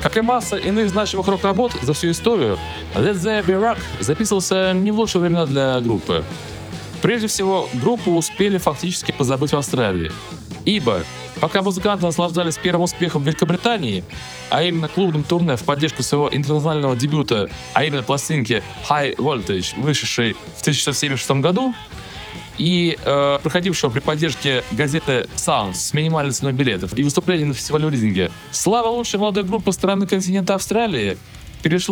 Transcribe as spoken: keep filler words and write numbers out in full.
Как и масса иных значимых рок-работ за всю историю, Let There Be Rock записывался не в лучшие времена для группы. Прежде всего, группу успели фактически позабыть в Австралии. Ибо, пока музыканты наслаждались первым успехом в Великобритании, а именно клубным турне в поддержку своего интернационального дебюта, а именно пластинки High Voltage, вышедшей в тысяча девятьсот семьдесят шестом году, и э, проходившего при поддержке газеты Sounds с минимальной ценой билетов и выступлений на фестивале в Ридинге, слава лучшей молодой группы страны континента Австралии перешла